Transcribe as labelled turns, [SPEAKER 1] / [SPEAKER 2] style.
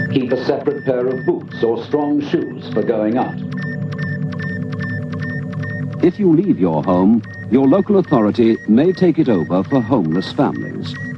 [SPEAKER 1] Keep a separate pair of boots or strong shoes for going out.
[SPEAKER 2] If you leave your home, your local authority may take it over for homeless families.